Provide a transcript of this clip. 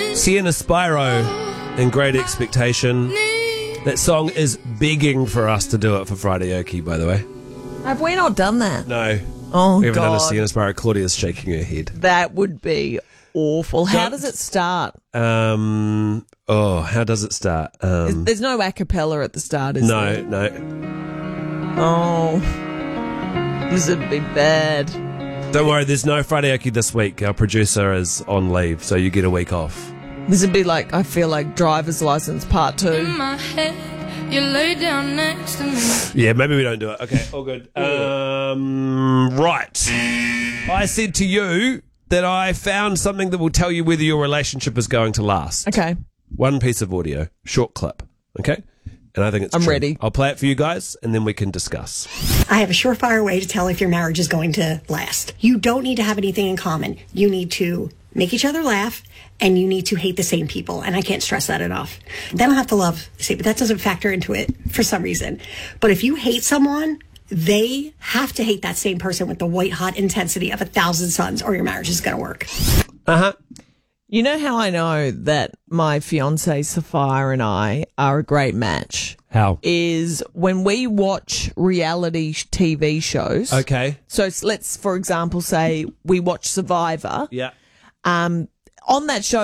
Sienna Spyro and Great Expectation. That song is begging for us to do it for Friday Okie, by the way. Have we not done that? No. Oh, We haven't done a God. Sienna Spyro. Claudia's shaking her head. That would be awful. How Don't- does it start? How does it start? There's no a cappella at the start, is there? No. Oh, this would be bad. Don't worry, there's no Friday Okie this week. Our producer is on leave, so you get a week off. This would be like, I feel like Driver's License Part 2. In my head, you lay down next to me. Yeah, maybe we don't do it. Okay, all good. Right. I said to you that I found something that will tell you whether your relationship is going to last. Okay. One piece of audio, short clip. Okay? And I think it's I'm true. ready. I'll play it for you guys, and then we can discuss. I have a surefire way to tell if your marriage is going to last. You don't need to have anything in common. You need to make each other laugh, and you need to hate the same people. And I can't stress that enough. They don't have to love the same, but that doesn't factor into it for some reason. But if you hate someone, they have to hate that same person with the white hot intensity of 1,000 suns, or your marriage is going to work. Uh-huh. You know how I know that my fiance Sapphire and I are a great match? How? Is when we watch reality TV shows. Okay. So let's, for example, say we watch Survivor. Yeah. On that show,